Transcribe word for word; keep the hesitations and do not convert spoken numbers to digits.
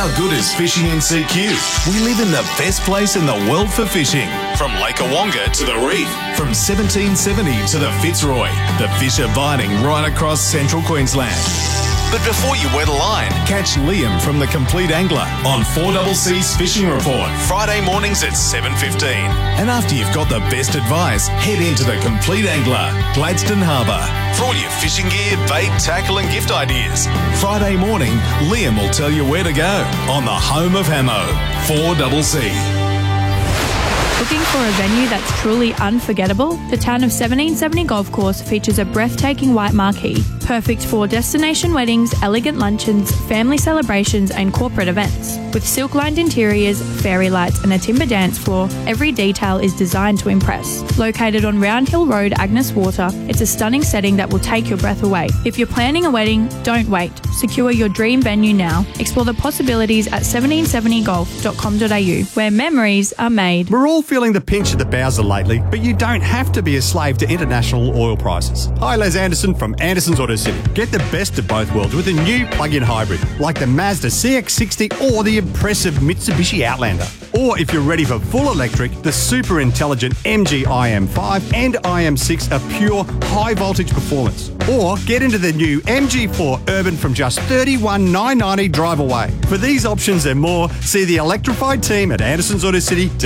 How good is fishing in C Q? We live in the best place in the world for fishing. From Lake Awonga to the reef, from seventeen seventy to the Fitzroy, the fish are biting right across central Queensland. But before you wet a line, catch Liam from The Complete Angler on four C C's Fishing Report, Friday mornings at seven fifteen. And after you've got the best advice, head into The Complete Angler, Gladstone Harbour, for all your fishing gear, bait, tackle and gift ideas. Friday morning, Liam will tell you where to go on the home of Hamo, four C C. Looking for a venue that's truly unforgettable? The town of seventeen seventy Golf Course features a breathtaking white marquee, perfect for destination weddings, elegant luncheons, family celebrations and corporate events. With silk-lined interiors, fairy lights and a timber dance floor, every detail is designed to impress. Located on Round Hill Road, Agnes Water, it's a stunning setting that will take your breath away. If you're planning a wedding, don't wait. Secure your dream venue now. Explore the possibilities at seventeen seventy golf dot com dot a u, where memories are made. We're all feeling the pinch at the Bowser lately, but you don't have to be a slave to international oil prices. Hi, Les Anderson from Anderson's Auto City. Get the best of both worlds with a new plug-in hybrid, like the Mazda C X sixty or the impressive Mitsubishi Outlander. Or if you're ready for full electric, the super intelligent M G I M five and I M six are pure high-voltage performance. Or get into the new M G four Urban from just thirty-one thousand nine hundred ninety drive away. For these options and more, see the electrified team at Anderson's Auto City